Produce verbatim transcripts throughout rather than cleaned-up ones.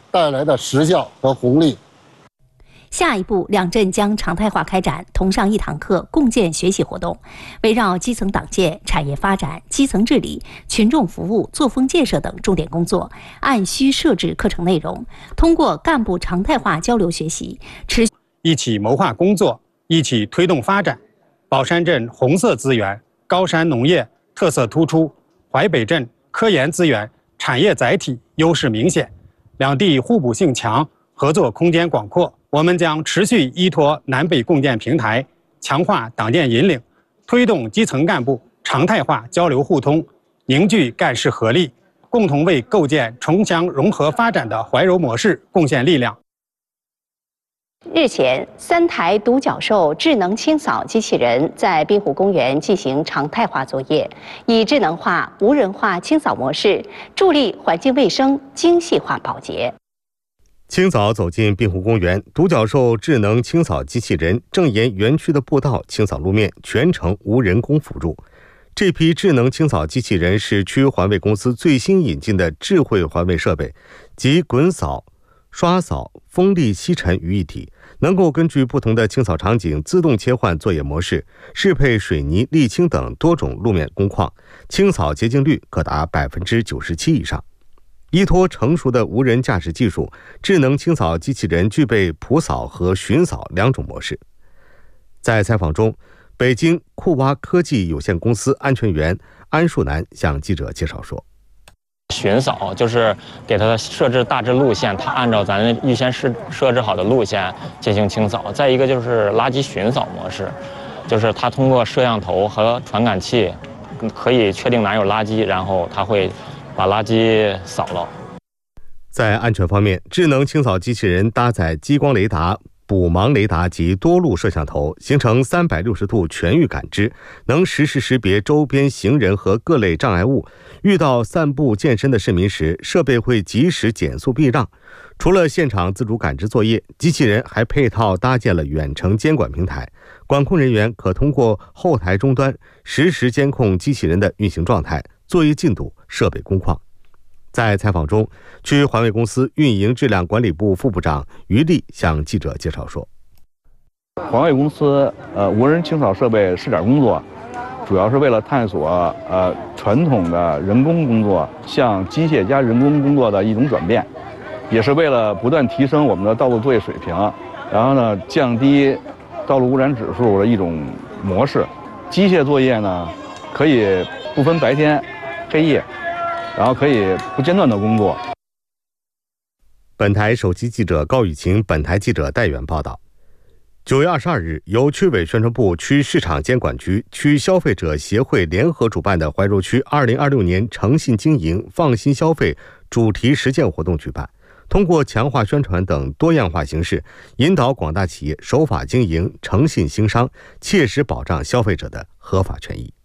带来的实效和红利。 下一步，两镇将常态化开展同上一堂课共建学习活动，围绕基层党建、产业发展、基层治理、群众服务、作风建设等重点工作，按需设置课程内容，通过干部常态化交流学习，持续一起谋划工作，一起推动发展。宝山镇红色资源、高山农业特色突出，淮北镇科研资源、产业载体优势明显，两地互补性强，合作空间广阔。我们将持续依托南北共建平台，强化党建引领，推动基层干部常态化交流互通，凝聚干事合力，共同为构建城乡融合发展的怀柔模式贡献力量。 日前，三台独角兽智能清扫机器人在滨湖公园进行常态化作业，以智能化、无人化清扫模式，助力环境卫生精细化保洁。 清早走进滨湖公园，独角兽智能清扫机器人正沿园区的步道清扫路面，全程无人工辅助。这批智能清扫机器人是区环卫公司最新引进的智慧环卫设备，集滚扫、刷扫、风力吸尘于一体，能够根据不同的清扫场景自动切换作业模式，适配水泥、沥青等多种路面工况，清扫洁净率可达百分之九十七以上。依托成熟的无人驾驶技术，智能清扫机器人具备普扫和巡扫两种模式。在采访中，北京库挖科技有限公司安全员安树南向记者介绍说， 巡扫就是给它设置大致路线，它按照咱预先设设置好的路线进行清扫。再一个就是垃圾巡扫模式，就是它通过摄像头和传感器可以确定哪有垃圾，然后它会把垃圾扫了。 在安全方面，智能清扫机器人搭载激光雷达、补盲雷达及多路摄像头，形成三百六十度全域感知，能实时识别周边行人和各类障碍物。遇到散步健身的市民时，设备会及时减速避让。除了现场自主感知作业，机器人还配套搭建了远程监管平台，管控人员可通过后台终端实时监控机器人的运行状态、作业进度、设备工况。在采访中，区环卫公司运营质量管理部副部长于丽向记者介绍说， 环卫公司呃无人清扫设备试点工作，主要是为了探索呃传统的人工工作向机械加人工工作的一种转变，也是为了不断提升我们的道路作业水平，然后呢降低道路污染指数的一种模式。机械作业呢可以不分白天黑夜，然后可以不间断的工作。 本台首席记者高雨晴，本台记者戴远报道。九月二十二日，由区委宣传部、区市场监管局、区消费者协会联合主办的怀柔区二零二六年诚信经营、放心消费主题实践活动举办，通过强化宣传等多样化形式，引导广大企业守法经营、诚信兴商，切实保障消费者的合法权益。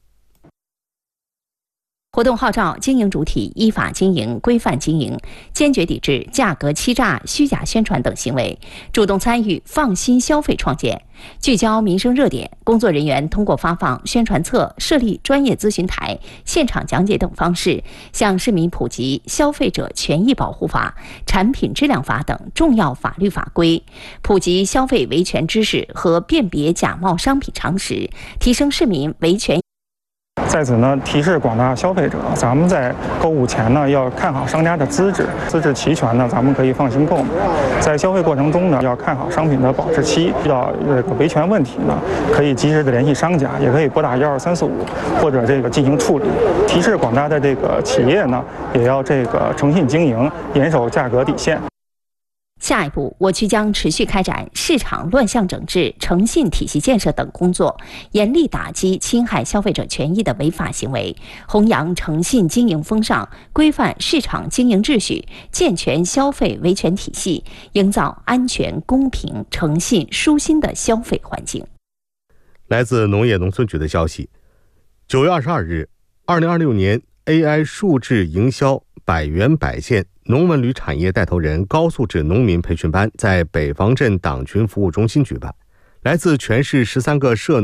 活动号召经营主体依法经营、规范经营，坚决抵制价格欺诈、虚假宣传等行为，主动参与放心消费创建。聚焦民生热点，工作人员通过发放宣传册、设立专业咨询台、现场讲解等方式，向市民普及《消费者权益保护法》、《产品质量法》等重要法律法规，普及消费维权知识和辨别假冒商品常识，提升市民维权。 在此呢，提示广大消费者，咱们在购物前呢，要看好商家的资质，资质齐全呢，咱们可以放心购买。在消费过程中呢，要看好商品的保质期，遇到这个维权问题呢，可以及时的联系商家，也可以拨打幺二三四五或者这个进行处理。提示广大的这个企业呢，也要这个诚信经营，严守价格底线。 下一步，我区将持续开展市场乱象整治、诚信体系建设等工作，严厉打击侵害消费者权益的违法行为，弘扬诚信经营风尚，规范市场经营秩序，健全消费维权体系，营造安全、公平、诚信、舒心的消费环境。 来自农业农村局的消息，九月二十二日，二零二六年 A I 数字营销百源百县农文旅产业带头人高素质农民培训班在北方镇党群服务中心举办，来自全市十三个社